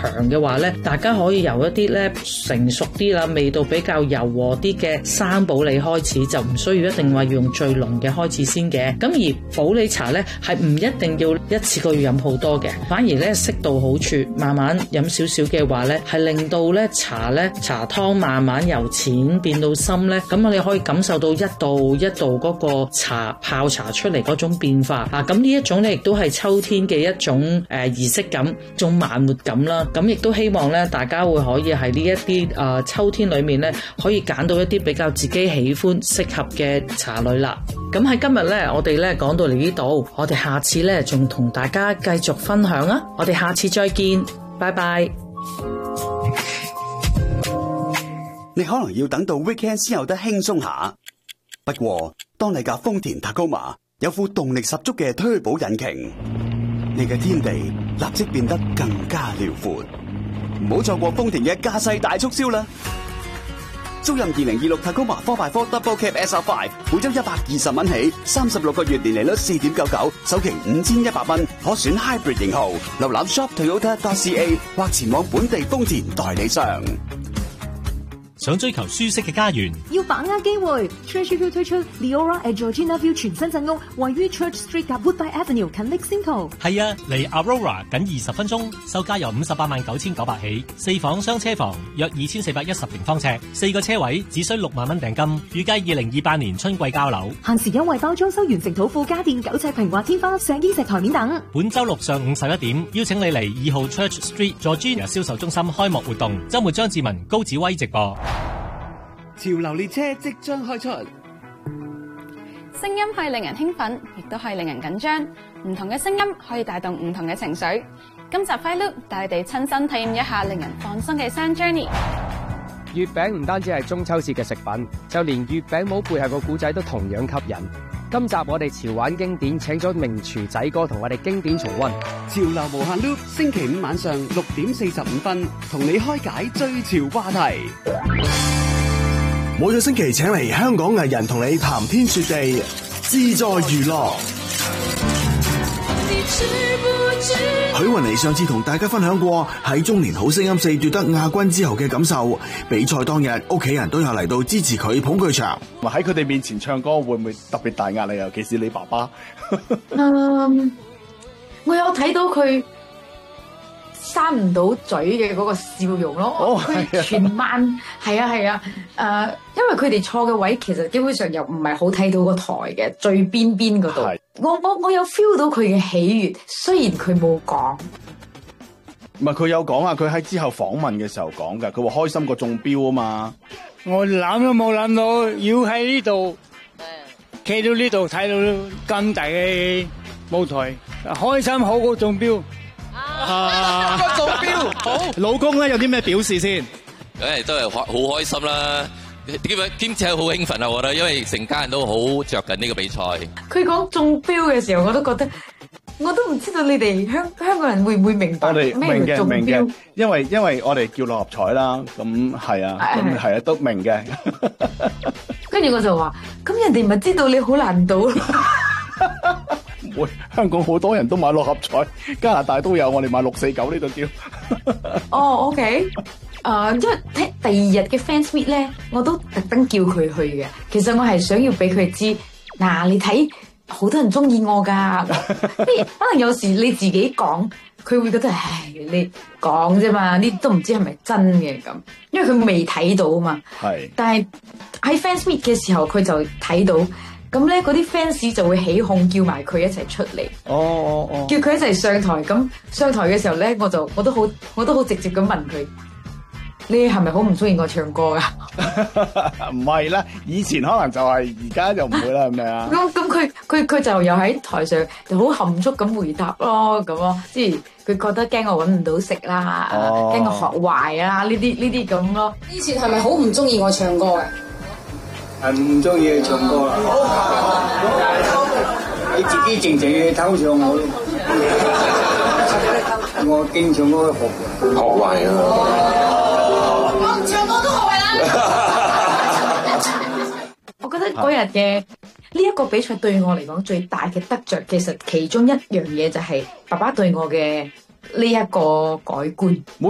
強嘅話咧，大家可以由一啲咧成熟啲啦、味道比較柔和啲嘅生普洱開始，就唔需要一定話要用最濃嘅開始先嘅。咁而普洱茶咧係唔一定要一次過要飲好多嘅，反而咧適度好處，慢慢飲少少嘅話咧，係令到咧茶湯慢慢由淺變到深咧，咁你可以感受到一度一度嗰個茶泡茶出嚟嗰種變化啊！咁呢一種咧亦都係秋天嘅一種儀式感，一種慢活感啦。咁亦都希望咧大家會可以喺呢一啲秋天裏面咧，可以揀到一啲比較自己喜歡適合嘅茶類啦。咁喺今日咧，我哋咧講到嚟呢度，我哋下次咧仲同大家繼續分享啊！我哋下次再見，拜拜。 你可能要等到 weekend 先有得輕鬆下，不過當你架豐田 Tacoma 有副動力十足嘅推保引擎，你嘅天地立即變得更加遼闊。唔好錯過豐田嘅駕駛大促銷啦！租任2026 Tacoma 4x4 Double Cab SR5，每周120蚊起，36個月年利率4.99，首期5100蚊，可選 Hybrid 型號。瀏覽 shoptoyota.ca 或前往本地豐田代理商。 想追求舒適嘅家園， 要把握機會。Treasure Hill 推出 Leora at Georgina View 全新鎮屋，位於 Church Street 及 Woodbine Avenue 近 Lexington。 係啊，離 Aurora 僅20分鐘，售價由589900起，4房雙車房，約2410平方尺，4個車位，只需6萬蚊訂金，預計2028年春季交樓。 限時優惠包裝修完成土庫家電9尺平滑天花、石英石台面等。 本週六上午11點，邀請你嚟2號 Church Street Georgina 銷售中心開幕活動，週末張志文、高子威直播。 潮流列車即將開出， 聲音可以令人興奮，亦都可以令人緊張。唔同嘅聲音可以帶動唔同嘅情緒。今集 Fight Loop 帶你哋親身體驗一下令人放鬆嘅 Sound Journey。 月餅唔單止係中秋節嘅食品，就連月餅帽背後個故仔都同樣吸引。今集我哋潮玩經典，請咗名廚仔哥同我哋經典重溫。 潮流無限 Loop，星期五晚上6點45分，同你開解最潮話題。 每個星期請嚟香港藝人同你談天說地，自在娛樂。許雲妮上次同大家分享過喺中年好聲音4奪得亞軍之後嘅感受，比賽當日屋企人都有嚟到支持佢捧佢場。 喺佢哋面前唱歌會唔會特別大壓力？尤其是你爸爸。 我有睇到佢閂唔到嘴嘅嗰個笑容咯，佢全晚係啊，因為佢哋坐嘅位其實基本上又唔係好睇到個台嘅最邊嗰度，我有 feel 到佢嘅喜悅，雖然佢冇講。 唔係佢有講啊，佢喺之後訪問嘅時候講㗎，佢話開心過中標啊嘛。 我諗都冇諗到要喺呢度企到呢度睇到咁大嘅舞台，開心好過中標。 中標好，老公咧有啲咩表示先？ 都係好開心啦，兼且好興奮啊！我覺得，因為成家人都好着緊呢個比賽。 佢講中標嘅時候，我都覺得，我都唔知道你哋香港人會唔會明白咩叫中標？ 明嘅，因為我哋叫六合彩啦，咁係啊，都明嘅。 跟住我就話，咁人哋咪知道你好難賭。 會香港好多人都買六合彩，加拿大都有，我哋買649呢度叫。 OK，因為聽第二日嘅 fans meet 咧，我都特登叫佢去嘅。其實我係想要俾佢知，你睇好多人中意我噶。可能有時你自己講，佢會覺得你講啫嘛，呢都唔知係咪真嘅咁，因為佢未睇到啊嘛。係，但係喺 fans meet 嘅時候，佢就睇到。咁咧，嗰啲 fans 就會起哄，叫埋佢一齊出嚟。叫佢一齊上台。咁上台嘅時候咧，我都好直接咁問佢：你係咪好唔中意我唱歌噶？ 唔係啦，以前可能就係，而家就唔會啦，係咪啊？ 咁佢就又喺台上就好含蓄咁回答咯，咁咯，即係佢覺得驚我搵唔到食啦，驚我學壞啊，呢啲咁咯。 以前係咪好唔中意我唱歌嘅？ 係唔中意你唱歌啦，你自己靜靜去偷唱我，我經常都學壞啊！ 我唔唱歌都學壞啦！ 我覺得嗰日嘅呢一個比賽對我嚟講最大嘅得着，其實其中一樣嘢就係爸爸對我嘅呢一個改觀。